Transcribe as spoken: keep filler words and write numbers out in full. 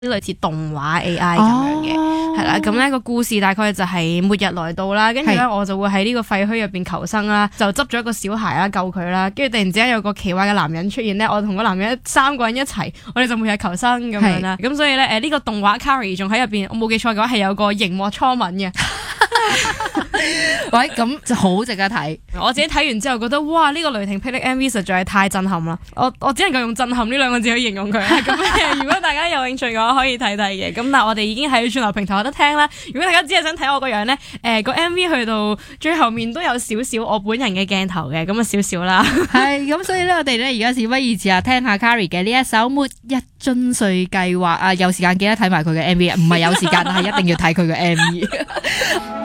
類似動畫 A I 咁樣嘅，係啦、哦，咁呢個故事大概就係末日來到啦，跟住咧我就會喺呢個廢墟入邊求生啦，就執咗一個小孩啦救佢啦，跟住突然之間有個奇怪嘅男人出現咧，我同個男人三個人一齊，我哋就每日求生咁樣啦，咁所以咧誒呢個動畫 Carrie 仲喺入邊，我冇記錯嘅話係有個熒幕初吻嘅。 喂，咁就好值得睇。 我自己睇完之後覺得，哇！呢、這個雷霆霹靂 M V 實在係太震撼啦。我我只能夠用震撼呢兩個字去形容佢。咁如果大家有興趣嘅話，可以睇睇嘅。咁但係我哋已經喺串流平台有得聽啦。如果大家只係想睇我個樣咧，誒、呃、個 M V 去到最後面都有少少我本人嘅鏡頭嘅，咁啊少少啦。係咁，所以咧我哋咧而家事不宜遲啊，聽下 Carrie 嘅呢一首《末日進睡計劃》啊，有時間記得睇埋佢嘅 M V 啊，唔係有時間，但係一定要睇佢嘅 M V。